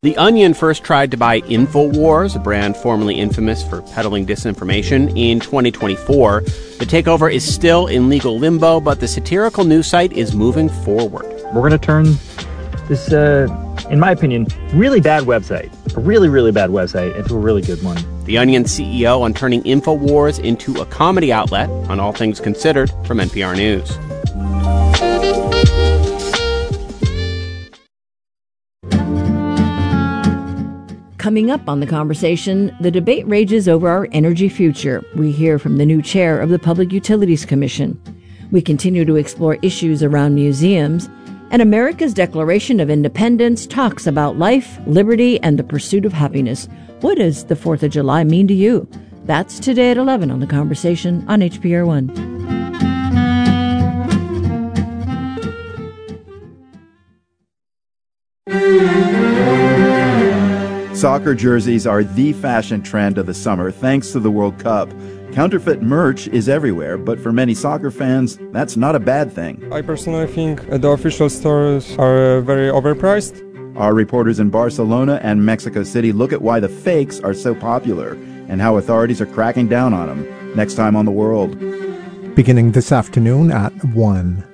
The Onion first tried to buy InfoWars, a brand formerly infamous for peddling disinformation, in 2024. The takeover is still in legal limbo, but the satirical news site is moving forward. We're going to turn this, in my opinion, really bad website, a really, really bad website, into a really good one. The Onion CEO on turning InfoWars into a comedy outlet on All Things Considered from NPR News. Coming up on The Conversation, the debate rages over our energy future. We hear from the new chair of the Public Utilities Commission. We continue to explore issues around museums. And America's Declaration of Independence talks about life, liberty, and the pursuit of happiness. What does the 4th of July mean to you? That's today at 11 on The Conversation on HPR 1. Soccer jerseys are the fashion trend of the summer thanks to the World Cup. Counterfeit merch is everywhere, but for many soccer fans, that's not a bad thing. I personally think the official stores are very overpriced. Our reporters in Barcelona and Mexico City look at why the fakes are so popular and how authorities are cracking down on them. Next time on The World. Beginning this afternoon at 1.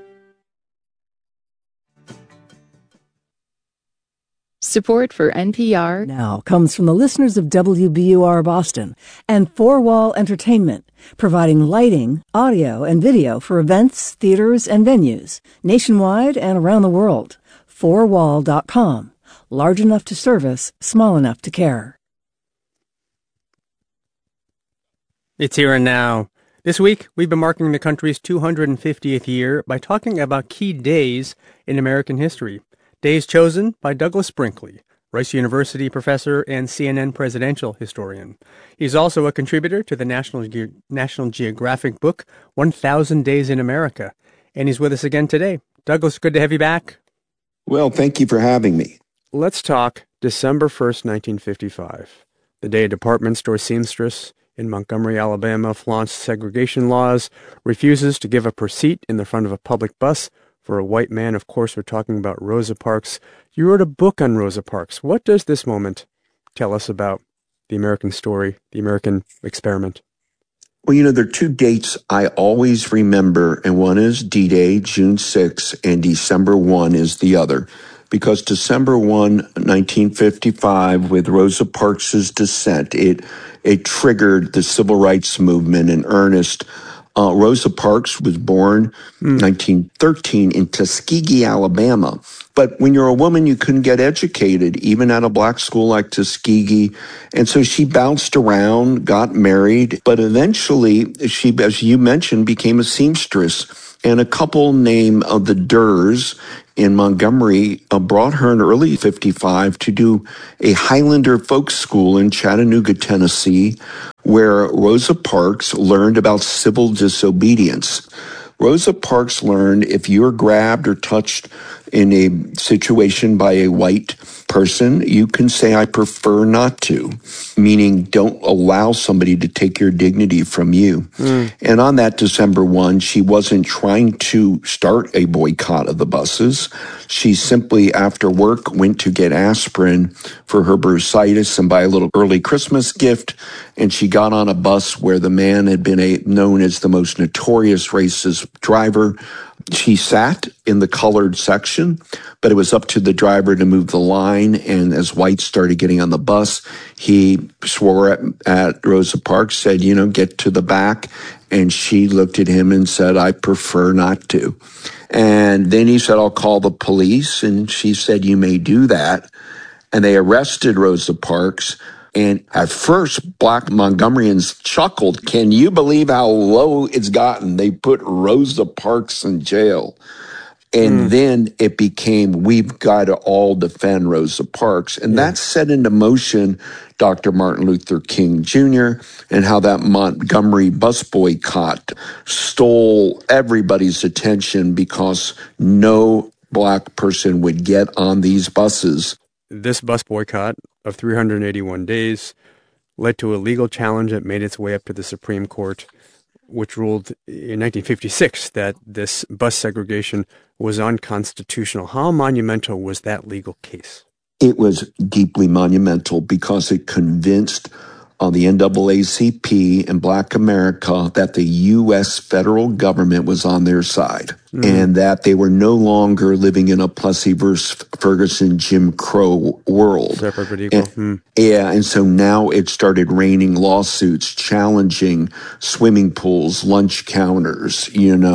Support for NPR now comes from the listeners of WBUR Boston and Four Wall Entertainment, providing lighting, audio, and video for events, theaters, and venues nationwide and around the world. Fourwall.com. Large enough to service, small enough to care. It's here and now. This week, we've been marking the country's 250th year by talking about key days in American history. Days chosen by Douglas Brinkley, Rice University professor and CNN presidential historian. He's also a contributor to the National Geographic book, 1000 Days in America. And he's with us again today. Douglas, good to have you back. Well, thank you for having me. Let's talk December 1st, 1955, the day a department store seamstress in Montgomery, Alabama flaunts segregation laws, refuses to give up her seat in the front of a public bus for a white man. Of course, we're talking about Rosa Parks. You wrote a book on Rosa Parks. What does this moment tell us about the American story, the American experiment? Well, there are two dates I always remember, and one is D-Day, June 6, and December 1 is the other. Because December 1, 1955, with Rosa Parks' dissent, it triggered the civil rights movement in earnest. Rosa Parks was born in 1913 in Tuskegee, Alabama. But when you're a woman, you couldn't get educated, even at a black school like Tuskegee. And so she bounced around, got married, but eventually she, as you mentioned, became a seamstress. And a couple named the Durs in Montgomery brought her in early 55 to do a Highlander folk school in Chattanooga, Tennessee, where Rosa Parks learned about civil disobedience. Rosa Parks learned if you're grabbed or touched in a situation by a white person, you can say, I prefer not to, meaning don't allow somebody to take your dignity from you. And on that December 1, she wasn't trying to start a boycott of the buses. She simply, after work, went to get aspirin for her bursitis and buy a little early Christmas gift. And she got on a bus where the man had been known as the most notorious racist driver. She sat in the colored section, but it was up to the driver to move the line. And as whites started getting on the bus, he swore at Rosa Parks, said, get to the back. And she looked at him and said, I prefer not to. And then he said, I'll call the police. And she said, you may do that. And they arrested Rosa Parks. And at first, black Montgomeryans chuckled. Can you believe how low it's gotten? They put Rosa Parks in jail. And then it became, we've got to all defend Rosa Parks. And that set into motion Dr. Martin Luther King Jr. and how that Montgomery bus boycott stole everybody's attention because no black person would get on these buses. This bus boycott of 381 days led to a legal challenge that made its way up to the Supreme Court, which ruled in 1956 that this bus segregation was unconstitutional. How monumental was that legal case? It was deeply monumental because it convinced the NAACP and Black America that the U.S. federal government was on their side and that they were no longer living in a Plessy versus Ferguson Jim Crow world. Separate but equal. And so now it started raining lawsuits challenging swimming pools, lunch counters,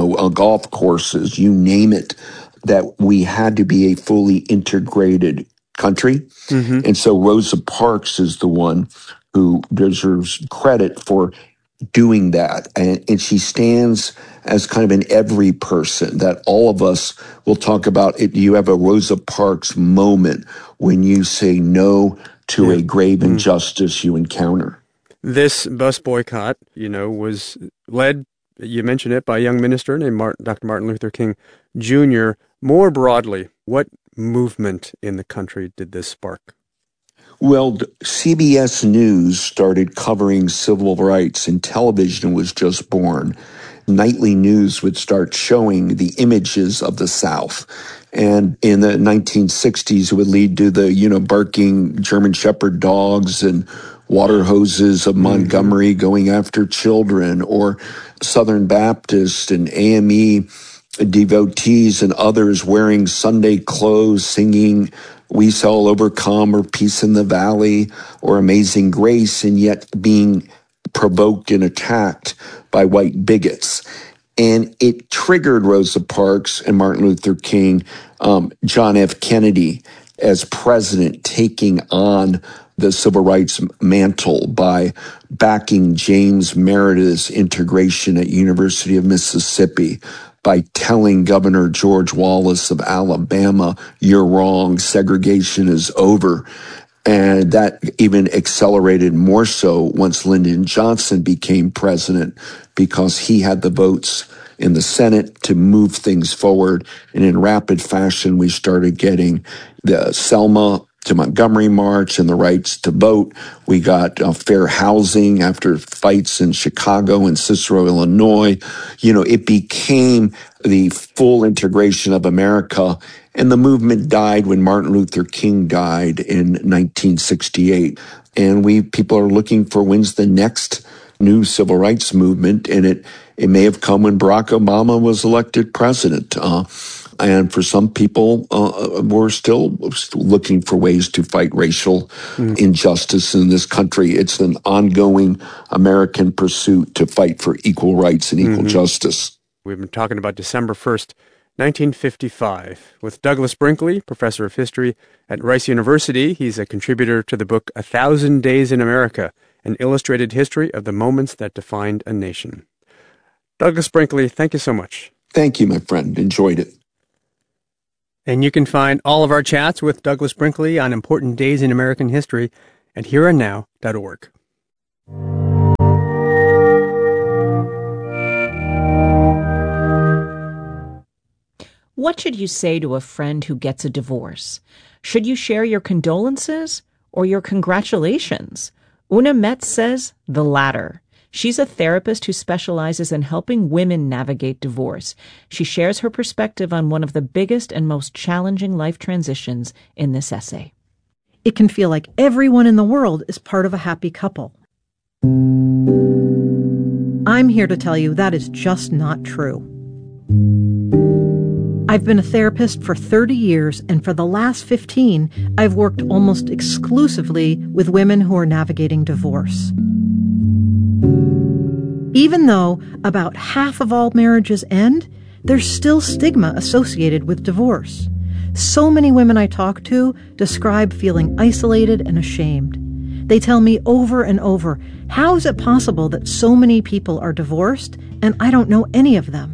golf courses, you name it, that we had to be a fully integrated country. And so Rosa Parks is the one who deserves credit for doing that. And she stands as kind of an every person that all of us will talk about. You have a Rosa Parks moment when you say no to a grave injustice you encounter. This bus boycott, was led, you mentioned it, by a young minister named Dr. Martin Luther King Jr. More broadly, what movement in the country did this spark? Well, CBS News started covering civil rights, and television was just born. Nightly news would start showing the images of the South. And in the 1960s, it would lead to the, barking German Shepherd dogs and water hoses of Montgomery going after children, or Southern Baptist and AME devotees and others wearing Sunday clothes, singing We Shall Overcome or Peace in the Valley or Amazing Grace, and yet being provoked and attacked by white bigots. And it triggered Rosa Parks and Martin Luther King, John F. Kennedy as president, taking on the civil rights mantle by backing James Meredith's integration at University of Mississippi, by telling Governor George Wallace of Alabama, you're wrong, segregation is over. And that even accelerated more so once Lyndon Johnson became president, because he had the votes in the Senate to move things forward. And in rapid fashion, we started getting the Selma to Montgomery March and the rights to vote. We got fair housing after fights in Chicago and Cicero, Illinois. It became the full integration of America. And the movement died when Martin Luther King died in 1968. And people are looking for when's the next new civil rights movement. And it may have come when Barack Obama was elected president. And for some people, we're still looking for ways to fight racial injustice in this country. It's an ongoing American pursuit to fight for equal rights and equal justice. We've been talking about December 1st, 1955, with Douglas Brinkley, professor of history at Rice University. He's a contributor to the book 1,000 Days in America, an illustrated history of the moments that defined a nation. Douglas Brinkley, thank you so much. Thank you, my friend. Enjoyed it. And you can find all of our chats with Douglas Brinkley on important days in American history at hereandnow.org. What should you say to a friend who gets a divorce? Should you share your condolences or your congratulations? Una Metz says the latter. She's a therapist who specializes in helping women navigate divorce. She shares her perspective on one of the biggest and most challenging life transitions in this essay. It can feel like everyone in the world is part of a happy couple. I'm here to tell you that is just not true. I've been a therapist for 30 years, and for the last 15, I've worked almost exclusively with women who are navigating divorce. Even though about half of all marriages end, there's still stigma associated with divorce. So many women I talk to describe feeling isolated and ashamed. They tell me over and over, how is it possible that so many people are divorced and I don't know any of them?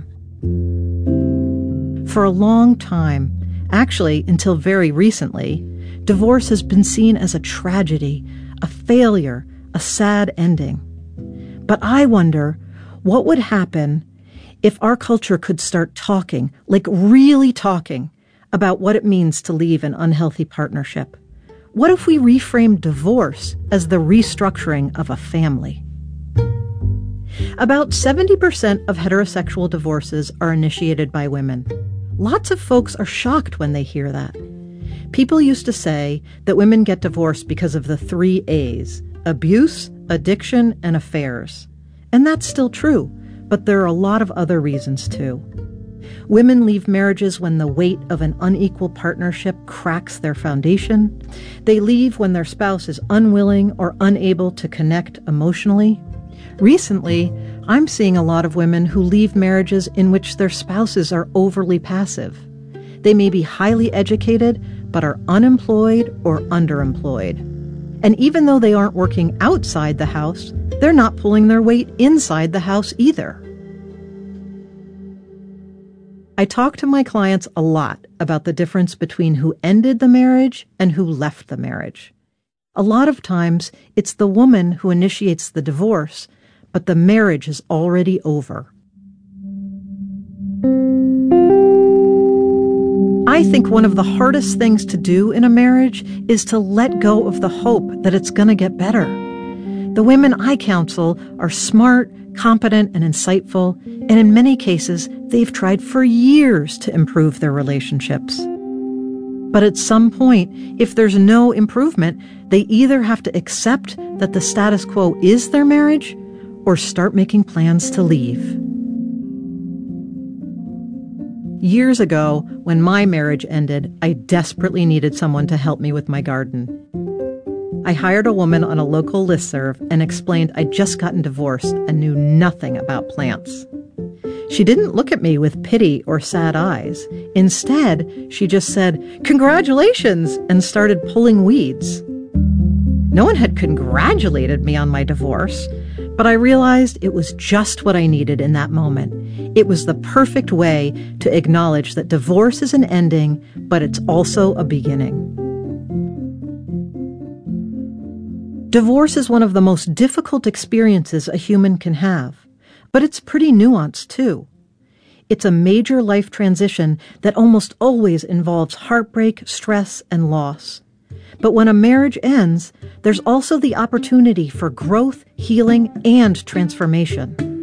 For a long time, actually until very recently, divorce has been seen as a tragedy, a failure, a sad ending. But I wonder what would happen if our culture could start talking, like really talking, about what it means to leave an unhealthy partnership. What if we reframed divorce as the restructuring of a family? About 70% of heterosexual divorces are initiated by women. Lots of folks are shocked when they hear that. People used to say that women get divorced because of the 3 A's: abuse, addiction, and affairs. And that's still true, but there are a lot of other reasons too. Women leave marriages when the weight of an unequal partnership cracks their foundation. They leave when their spouse is unwilling or unable to connect emotionally. Recently, I'm seeing a lot of women who leave marriages in which their spouses are overly passive. They may be highly educated, but are unemployed or underemployed. And even though they aren't working outside the house, they're not pulling their weight inside the house either. I talk to my clients a lot about the difference between who ended the marriage and who left the marriage. A lot of times, it's the woman who initiates the divorce, but the marriage is already over. I think one of the hardest things to do in a marriage is to let go of the hope that it's going to get better. The women I counsel are smart, competent, and insightful, and in many cases, they've tried for years to improve their relationships. But at some point, if there's no improvement, they either have to accept that the status quo is their marriage or start making plans to leave. Years ago, when my marriage ended, I desperately needed someone to help me with my garden. I hired a woman on a local listserv and explained I'd just gotten divorced and knew nothing about plants. She didn't look at me with pity or sad eyes. Instead, she just said, "Congratulations," and started pulling weeds. No one had congratulated me on my divorce, but I realized it was just what I needed in that moment. It was the perfect way to acknowledge that divorce is an ending, but it's also a beginning. Divorce is one of the most difficult experiences a human can have, but it's pretty nuanced too. It's a major life transition that almost always involves heartbreak, stress, and loss. But when a marriage ends, there's also the opportunity for growth, healing, and transformation.